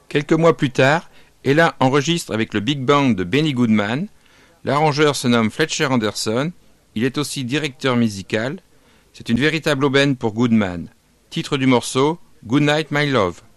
Quelques mois plus tard, Ella enregistre avec le Big Band de Benny Goodman. L'arrangeur se nomme Fletcher Anderson. Il est aussi directeur musical. C'est une véritable aubaine pour Goodman. Titre du morceau, Good Night My Love.